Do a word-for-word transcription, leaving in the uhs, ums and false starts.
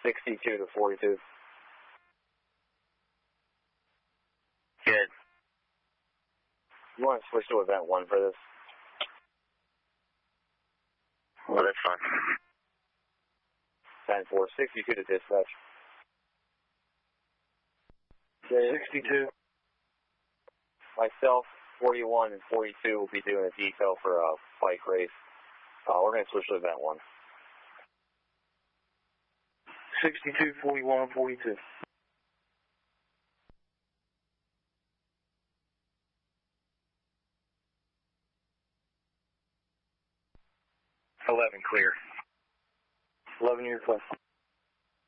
sixty-two to forty-two. Good. You want to switch to event one for this? Well, that's fine. ten four, sixty-two to dispatch. sixty-two. Myself, forty-one, and forty-two will be doing a detail for a bike race. Uh, we're going to switch to event one. sixty-two, forty-one, forty-two. eleven clear. eleven, you're clear.